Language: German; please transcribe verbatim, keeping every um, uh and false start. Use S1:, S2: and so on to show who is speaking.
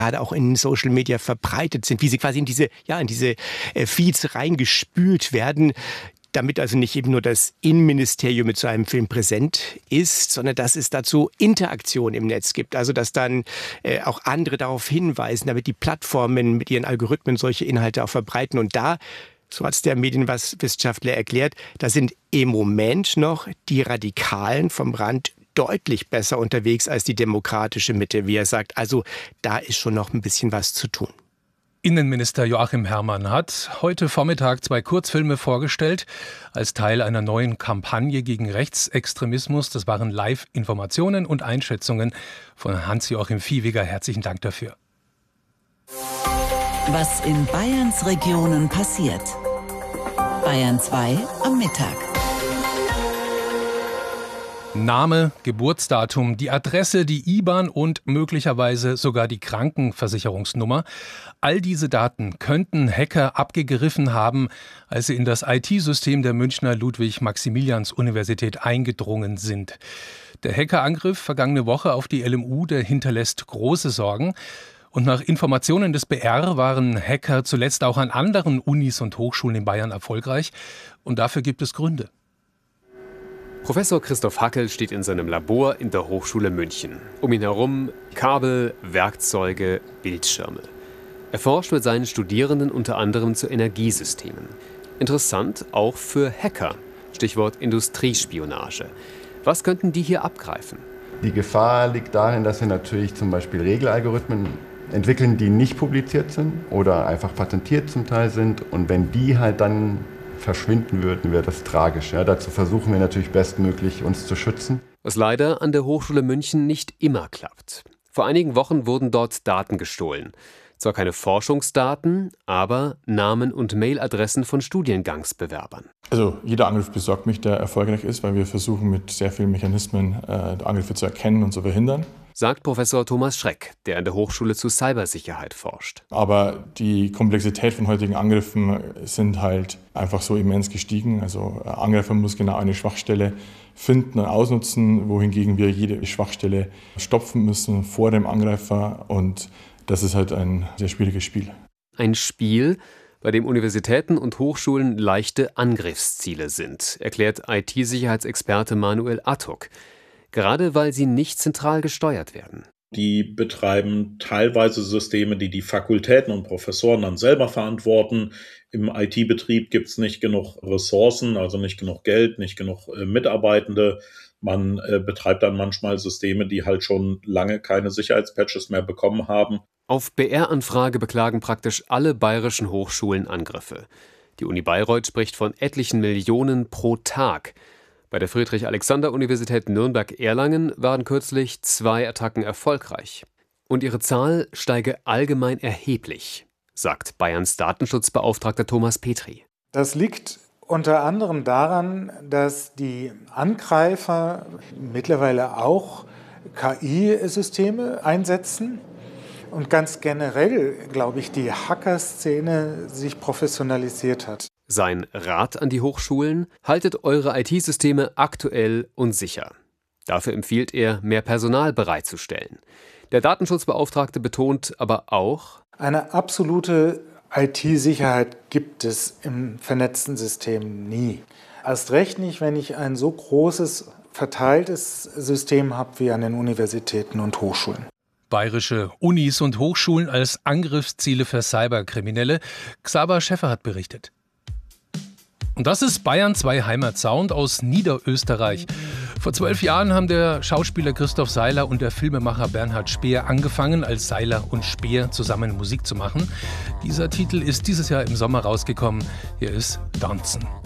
S1: gerade auch in Social Media verbreitet sind, wie sie quasi in diese, ja, in diese äh, Feeds reingespült werden, damit also nicht eben nur das Innenministerium mit so einem Film präsent ist, sondern dass es dazu Interaktion im Netz gibt. Also dass dann äh, auch andere darauf hinweisen, damit die Plattformen mit ihren Algorithmen solche Inhalte auch verbreiten. Und da, so hat es der Medienwissenschaftler erklärt, da sind im Moment noch die Radikalen vom Rand deutlich besser unterwegs als die demokratische Mitte, wie er sagt. Also da ist schon noch ein bisschen was zu tun.
S2: Innenminister Joachim Herrmann hat heute Vormittag zwei Kurzfilme vorgestellt als Teil einer neuen Kampagne gegen Rechtsextremismus. Das waren Live-Informationen und Einschätzungen von Hans-Joachim Viehweger. Herzlichen Dank dafür.
S3: Was in Bayerns Regionen passiert. Bayern zwei am Mittag.
S2: Name, Geburtsdatum, die Adresse, die I B A N und möglicherweise sogar die Krankenversicherungsnummer. All diese Daten könnten Hacker abgegriffen haben, als sie in das I T-System der Münchner Ludwig-Maximilians-Universität eingedrungen sind. Der Hackerangriff vergangene Woche auf die L M U, der hinterlässt große Sorgen. Und nach Informationen des B R waren Hacker zuletzt auch an anderen Unis und Hochschulen in Bayern erfolgreich. Und dafür gibt es Gründe.
S4: Professor Christoph Hackel steht in seinem Labor in der Hochschule München. Um ihn herum Kabel, Werkzeuge, Bildschirme. Er forscht mit seinen Studierenden unter anderem zu Energiesystemen. Interessant auch für Hacker. Stichwort Industriespionage. Was könnten die hier abgreifen?
S5: Die Gefahr liegt darin, dass wir natürlich zum Beispiel Regelalgorithmen entwickeln, die nicht publiziert sind oder einfach patentiert zum Teil sind. Und wenn die halt dann verschwinden würden, wäre das tragisch. Ja, dazu versuchen wir natürlich bestmöglich, uns zu schützen.
S4: Was leider an der Hochschule München nicht immer klappt. Vor einigen Wochen wurden dort Daten gestohlen. Zwar keine Forschungsdaten, aber Namen und Mailadressen von Studiengangsbewerbern.
S6: Also jeder Angriff besorgt mich, der erfolgreich ist, weil wir versuchen mit sehr vielen Mechanismen äh, Angriffe zu erkennen und zu verhindern.
S4: Sagt Professor Thomas Schreck, der an der Hochschule zu Cybersicherheit forscht.
S6: Aber die Komplexität von heutigen Angriffen sind halt einfach so immens gestiegen. Also ein Angreifer muss genau eine Schwachstelle finden und ausnutzen, wohingegen wir jede Schwachstelle stopfen müssen vor dem Angreifer. Und das ist halt ein sehr schwieriges Spiel.
S4: Ein Spiel, bei dem Universitäten und Hochschulen leichte Angriffsziele sind, erklärt I T-Sicherheitsexperte Manuel Attuk. Gerade weil sie nicht zentral gesteuert werden.
S7: Die betreiben teilweise Systeme, die die Fakultäten und Professoren dann selber verantworten. Im I T-Betrieb gibt es nicht genug Ressourcen, also nicht genug Geld, nicht genug äh, Mitarbeitende. Man äh, betreibt dann manchmal Systeme, die halt schon lange keine Sicherheitspatches mehr bekommen haben.
S4: Auf B R-Anfrage beklagen praktisch alle bayerischen Hochschulen Angriffe. Die Uni Bayreuth spricht von etlichen Millionen pro Tag. Bei der Friedrich-Alexander-Universität Nürnberg-Erlangen waren kürzlich zwei Attacken erfolgreich. Und ihre Zahl steige allgemein erheblich, sagt Bayerns Datenschutzbeauftragter Thomas Petri.
S8: Das liegt unter anderem daran, dass die Angreifer mittlerweile auch K I-Systeme einsetzen. Und ganz generell, glaube ich, die Hacker-Szene sich professionalisiert hat.
S4: Sein Rat an die Hochschulen: Haltet eure I T-Systeme aktuell und sicher. Dafür empfiehlt er, mehr Personal bereitzustellen. Der Datenschutzbeauftragte betont aber auch:
S8: Eine absolute I T-Sicherheit gibt es im vernetzten System nie. Erst recht nicht, wenn ich ein so großes, verteiltes System habe wie an den Universitäten und Hochschulen.
S2: Bayerische Unis und Hochschulen als Angriffsziele für Cyberkriminelle. Xaver Schäffer hat berichtet. Und das ist Bayern zwei Heimatsound aus Niederösterreich. Vor zwölf Jahren haben der Schauspieler Christoph Seiler und der Filmemacher Bernhard Speer angefangen, als Seiler und Speer zusammen Musik zu machen. Dieser Titel ist dieses Jahr im Sommer rausgekommen. Hier ist Danzen.